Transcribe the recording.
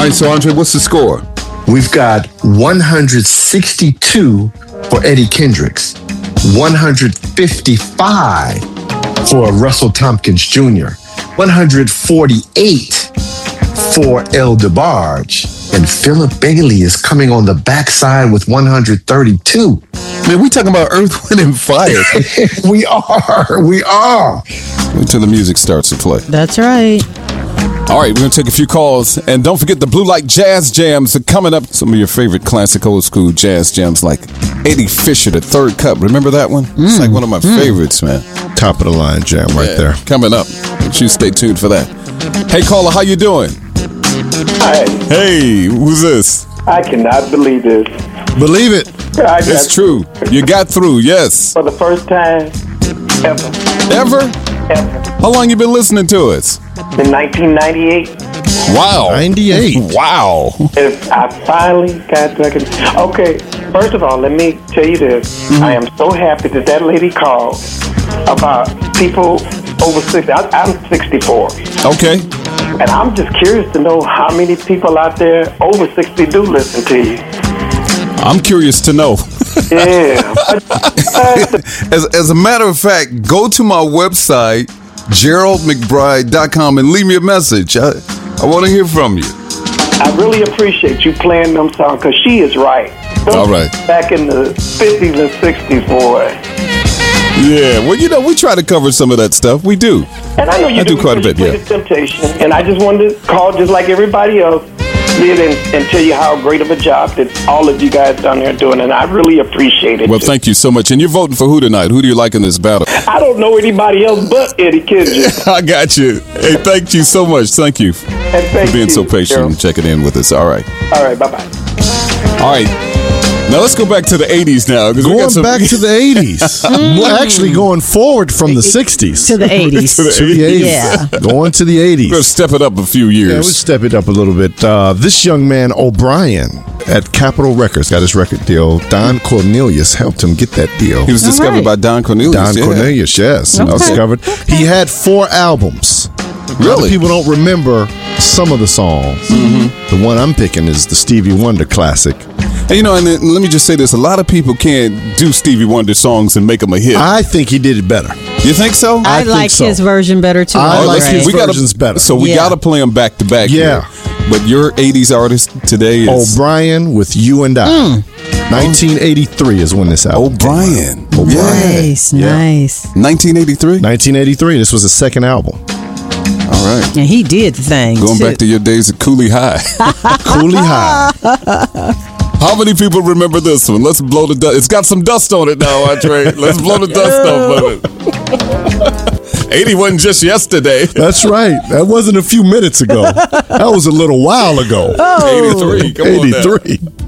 All right, so Andre, what's the score? We've got 162 for Eddie Kendricks, 155 for Russell Tompkins Jr., 148 for El DeBarge, and Philip Bailey is coming on the backside with 132. Man, we talking about Earth, Wind, and Fire. We are. Until the music starts to play. That's right. All right, we're going to take a few calls. And don't forget the Blue Light Jazz Jams are coming up. Some of your favorite classic old school jazz jams like Eddie Fisher, The Third Cup. Remember that one? It's like one of my favorites, man. Top of the line jam right there. Coming up. Make sure you stay tuned for that. Hey, caller, how you doing? Hi. Hey, who's this? I cannot believe this. Believe it. It's true. You got through, yes. For the first time ever. Ever? How long you been listening to us? In 1998. Wow. 98. Wow. I finally got to... Okay, first of all, let me tell you this. I am so happy that lady called about people over 60. I'm 64. Okay. And I'm just curious to know how many people out there over 60 do listen to you. I'm curious to know. Yeah. As a matter of fact, go to my website, GeraldMcBride.com, and leave me a message. I want to hear from you. I really appreciate you playing them songs because she is right. All right. Back in the 50s and 60s, boy. Yeah, well, we try to cover some of that stuff. We do. And I know you do quite a bit, yeah. Temptation, and I just wanted to call just like everybody else did and tell you how great of a job that all of you guys down there are doing, and I really appreciate it. Well, thank you so much. And you're voting for who tonight? Who do you like in this battle? I don't know anybody else but Eddie Kendricks. I got you. Hey, thank you so much. Thank you for being so patient and checking in with us. All right. All right, bye-bye. All right. Now, let's go back to the 80s now. Going back to the 80s. Well, actually, going forward from the 60s. To the 80s. to the 80s. Yeah. Going to the 80s. We're going to step it up a few years. Yeah, we'll step it up a little bit. This young man, O'Brien, at Capitol Records, got his record deal. Don Cornelius helped him get that deal. He was discovered by Don Cornelius. Don Cornelius, yes. Okay. Discovered. He had 4 albums. Really? A lot of people don't remember some of the songs. The one I'm picking is the Stevie Wonder classic. And, and then, let me just say this. A lot of people can't do Stevie Wonder songs and make them a hit. I think he did it better. You think so? I like his version better, too. I like his we versions better. So we got to play them back to back. Yeah. Here. But your 80s artist today is... O'Brien with You and I. 1983 is when this album O'Brien. came out. Nice, nice. 1983? 1983. This was his second album. All right. And he did the thing, Going back to your days at Cooley High. Cooley High. How many people remember this one? Let's blow the dust. It's got some dust on it now, Andre. Let's blow the dust off of it. 80 wasn't just yesterday. That's right. That wasn't a few minutes ago. That was a little while ago. 83. Come on now. 83.